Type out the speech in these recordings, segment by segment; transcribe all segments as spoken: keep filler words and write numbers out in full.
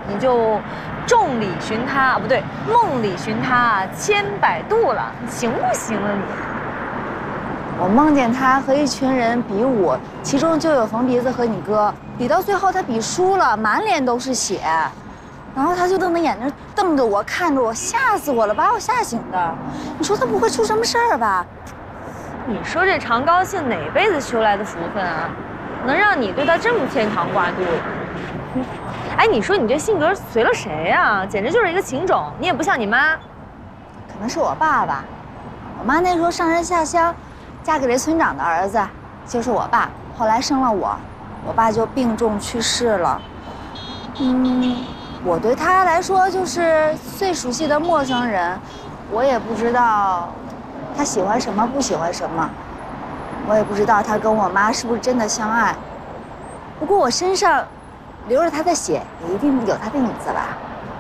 你就众里寻他啊，不对，梦里寻他千百度了，行不行啊你？ 我梦见他和一群人比武，其中就有冯鼻子和你哥，比到最后他比输了，满脸都是血，然后他就瞪着眼睛瞪着我，看着我，吓死我了，把我吓醒的。你说他不会出什么事儿吧？ 你说这常高兴哪辈子修来的福分啊，能让你对他这么牵肠挂肚？哎，你说你这性格随了谁呀？简直就是一个情种，你也不像你妈。 可能是我爸爸，我妈那时候上山下乡，嫁给了村长的儿子，就是我爸。后来生了我，我爸就病重去世了。嗯，我对他来说就是最熟悉的陌生人，我也不知道他喜欢什么，不喜欢什么，我也不知道他跟我妈是不是真的相爱。不过我身上流着他的血，也一定有他的影子吧。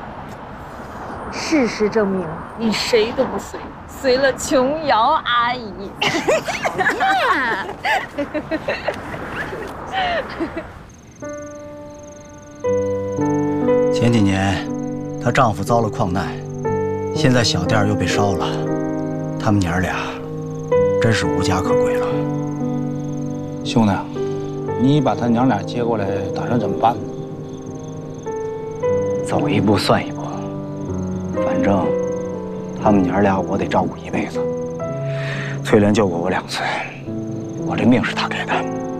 事实证明，你谁都不随，随了琼瑶阿姨。 呀！ 前几年，她丈夫遭了矿难，现在小店又被烧了，他们娘俩真是无家可归了。 兄弟，你把他娘俩接过来，打算怎么办呢？ 走一步算一步，反正他们娘俩我得照顾一辈子。翠莲救过我两次，我这命是她给的。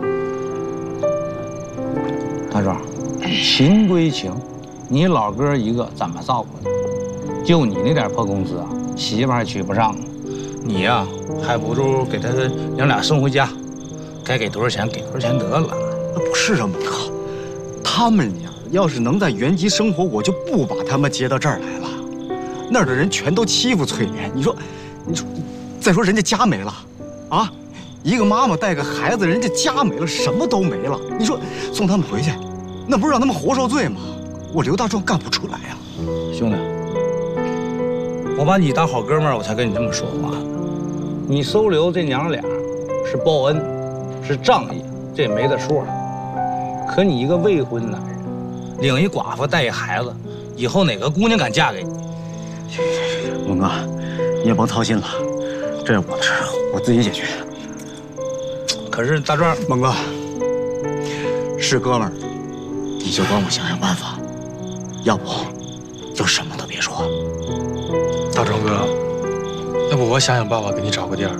大壮，情归情，你老哥一个怎么照顾你？就你那点破工资啊，媳妇还娶不上呢。你呀、啊，还不如给他娘俩送回家，该给多少钱给多少钱得了。 那不是啊，猛哥，他们俩要是能在原籍生活，我就不把他们接到这儿来了。那儿的人全都欺负翠莲，你说，你说，再说人家家没了，啊，一个妈妈带个孩子，人家家没了，什么都没了。你说送他们回去，那不是让他们活受罪吗？我刘大壮干不出来呀、啊。 兄弟，我把你当好哥们儿，我才跟你这么说话。你收留这娘俩是报恩，是仗义，这也没得说。可你一个未婚男人，领一寡妇带一孩子，以后哪个姑娘敢嫁给你？ 猛哥，你也甭操心了，这我的事我自己解决。 可是大壮， 猛哥，是哥们儿，你就帮我想想办法，要不就什么都别说。 大壮哥，要不我想想办法给你找个地儿。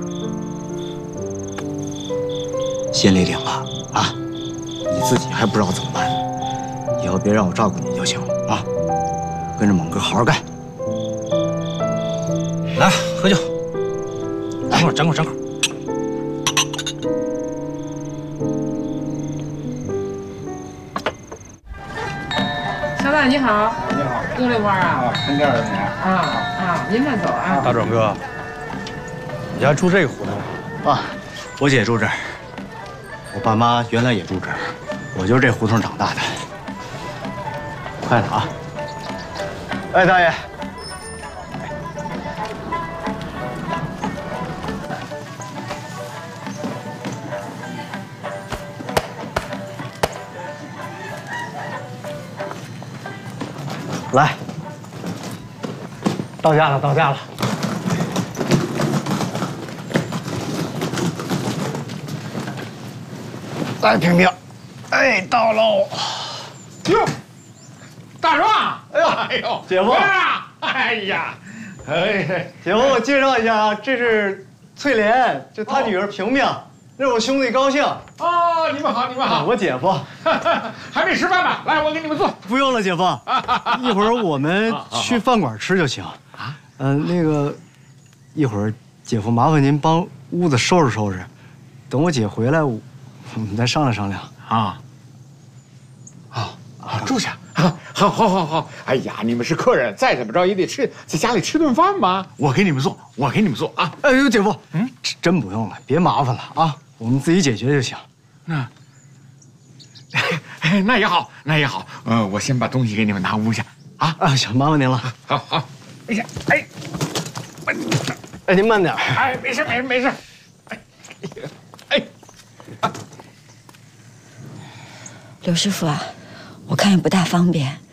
心里领了啊，你自己还不知道怎么办，以后别让我照顾你就行啊，跟着猛哥好好干。 来喝酒，整口整口整口。 小大你好， 你好， 多溜弯啊？ 啊，看店的你。 啊啊，您慢走啊。 大壮哥，你家住这个胡同啊，我姐住这儿，我爸妈原来也住这儿，我就是这胡同长大的。快了啊！哎，大爷。来，到家了，到家了。来，萍萍，哎，到喽。 哟，大壮， 哎呦， 哎呦， 姐夫， 哎呀，哎， 姐夫，我介绍一下啊，这是翠莲，这她女儿萍萍，这是我兄弟高兴。 哦，你们好，你们好， 我姐夫。 还没吃饭吧？来，我给你们做。 不用了，姐夫，一会儿我们去饭馆吃就行。啊，嗯，那个，一会儿姐夫麻烦您帮屋子收拾收拾，等我姐回来，我们再商量商量啊。 好，好，住下。好，好，好，好，好。哎呀，你们是客人，再怎么着也得吃，在家里吃顿饭吧。我给你们做，我给你们做啊。 哎呦，姐夫，嗯，真不用了，别麻烦了啊，我们自己解决就行。 那，那也好，那也好。呃，我先把东西给你们拿屋去。啊啊，行，麻烦您了。 好好，哎呀，哎， 哎，您慢点。 哎，没事，没事，没事。哎，哎， 刘师傅啊，我看也不大方便，